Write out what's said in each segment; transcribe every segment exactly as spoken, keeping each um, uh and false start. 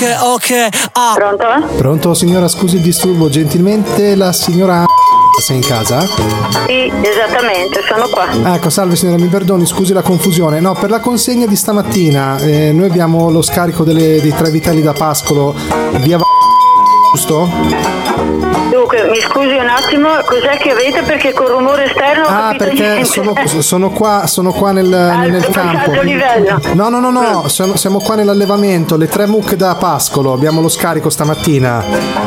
ok, ok. Ah. Pronto? Pronto, signora, scusi il disturbo, gentilmente la signora sei in casa? Sì, esattamente, sono qua. Ecco, salve signora, mi perdoni, scusi la confusione. No, per la consegna di stamattina eh, noi abbiamo lo scarico delle, dei tre vitelli da pascolo via Va- giusto? Dunque, mi scusi un attimo, cos'è che avete? Perché col rumore esterno non ho Ah, capito perché niente. sono, sono qua, sono qua nel, Al nel campo. passaggio livello. No, no, no, no, sono- siamo qua nell'allevamento, le tre mucche da pascolo, abbiamo lo scarico stamattina.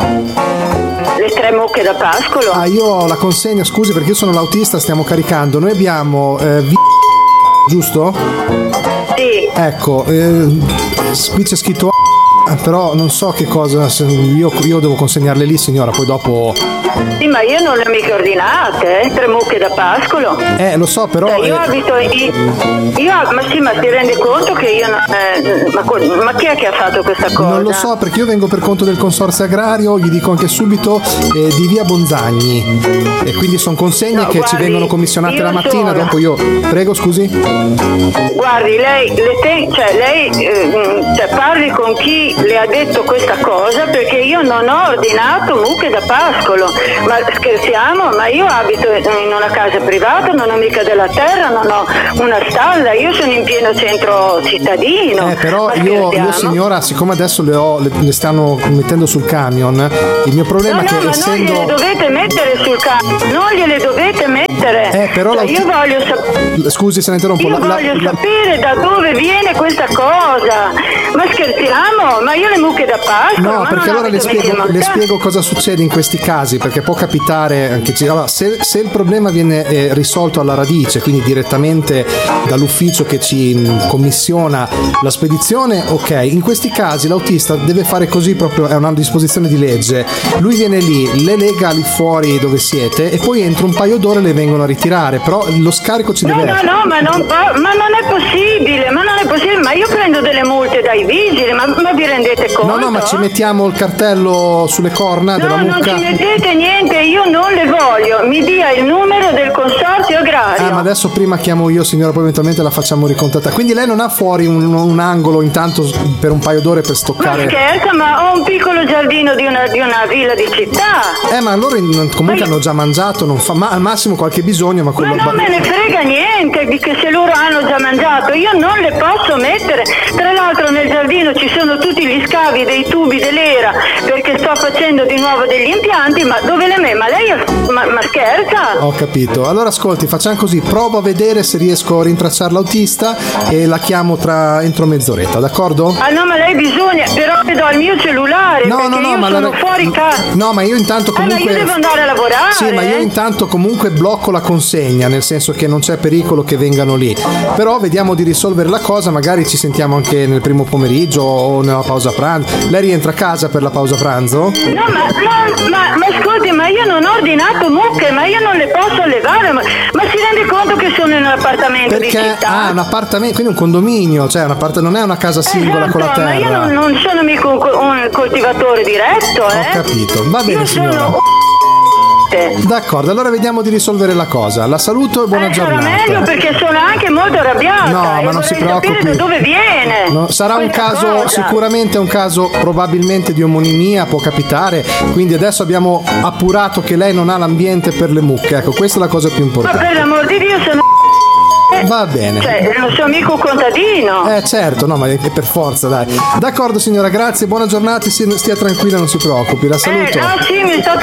Le tre mucche da pascolo? Ah, io ho la consegna, scusi perché io sono l'autista, stiamo caricando. Noi abbiamo eh, vi- giusto? Sì. Ecco, eh, qui c'è scritto A, però non so che cosa, se- io, io devo consegnarle lì signora, poi dopo... Sì, ma io non le ho mica ordinate, eh? Tre mucche da pascolo. Eh, lo so, però... Cioè, io eh, abito in... Io, ma sì, ma ti rendi conto che io non... eh, ma, co- ma chi è che ha fatto questa cosa? non lo so perché io vengo per conto del consorzio agrario, gli dico anche subito eh, di via Bonzagni e quindi sono consegne No, che guardi, ci vengono commissionate io la mattina, sono- dopo io... Prego, scusi? Guardi, lei, le te- cioè, lei eh, mh, cioè, parli con chi le ha detto questa cosa perché io non ho ordinato mucche da pascolo. Ma scherziamo? Ma io abito in una casa privata, non ho mica della terra, non ho una stalla, io sono in pieno centro cittadino. Eh, però Ma io, scherziamo? io signora, siccome adesso le, ho, le, le stanno mettendo sul camion, il mio problema No, è no, che ma essendo... non gliele dovete mettere sul campo, non gliele dovete mettere. Eh, però Cioè, la- io voglio sapere. Scusi se la interrompo. Io la- la- voglio la- sapere da dove viene questa cosa. Ma scherziamo? Ma io le mucche da pascolo? No, ma perché non allora le abito mica spiego, in le montagna. spiego cosa succede in questi casi, perché può capitare anche ci- allora, se, se il problema viene eh, risolto alla radice, quindi direttamente dall'ufficio che ci mh, commissiona la spedizione, ok. In questi casi l'autista deve fare così, proprio è una disposizione di legge. Lui viene lì, le lega lì fuori dove siete e poi entro un paio d'ore le vengono a ritirare, però lo scarico ci No, deve no, essere. no, ma non, po- ma non è possibile, ma non è possibile, ma io prendo delle multe dai vigili, ma, ma vi rendete conto? No, no, ma ci mettiamo il cartello sulle corna della No, non mucca. ci mettete niente, io non le voglio, mi dia il numero del consorzio agrario. Ah, ma adesso prima chiamo io, signora, poi eventualmente la facciamo ricontattare. Quindi lei non ha fuori un, un angolo intanto per un paio d'ore per Ma stoccare. scherza, ma ho un piccolo giardino di una, di una villa di città. Eh, ma loro in- comunque Ma io- hanno già mangiato, non fa, ma al massimo qualche bisogno, ma Ma quello. non me ne frega niente di che se loro hanno già mangiato, io non le posso mettere. Tra l'altro nel giardino ci sono tutti gli scavi dei tubi dell'era perché sto facendo di nuovo degli impianti, ma dove le me? Ma lei ma, ma scherza? Ho capito. Allora ascolti, facciamo così, provo a vedere se riesco a rintracciare l'autista e la chiamo tra entro mezz'oretta, d'accordo? Ah no, ma lei bisogna, però le do il mio cellulare No, perché no, no, io ma sono la- fuori casa. No, ma io intanto Eh, ma comunque. io devo andare a lavorare. Sì, ma io eh. intanto comunque blocco la consegna, nel senso che non c'è pericolo che vengano lì. Però vediamo di risolvere la cosa, magari ci sentiamo anche nel primo pomeriggio o nella pausa pranzo. Lei rientra a casa per la pausa pranzo? No, ma, no, ma, ma scusi, ma io non ho ordinato mucche, ma io non le posso allevare, ma, ma si rende conto che sono in un appartamento di Perché città? ah, un appartamento, quindi un condominio, cioè un appart- non è una casa singola con la Esatto, ma io terra. non, non sono mica un, un coltivatore diretto, Ho eh? capito, va bene Io signora. sono un D'accordo, allora vediamo di risolvere la cosa. La saluto e buona eh, sarà giornata. meglio perché sono anche molto arrabbiata. No, e ma non si vorrei sapere preoccupi. da dove viene. No, sarà un questa caso, cosa. sicuramente è un caso probabilmente di omonimia, può capitare, quindi adesso abbiamo appurato che lei non ha l'ambiente per le mucche, ecco, questa è la cosa più Ma importante. per l'amor di Dio sono Va bene. cioè, non sono mica un contadino. Eh certo, no, ma è per forza, dai. D'accordo signora, grazie, buona giornata, si- stia tranquilla, non si preoccupi, la saluto. Eh, ah sì, mi sto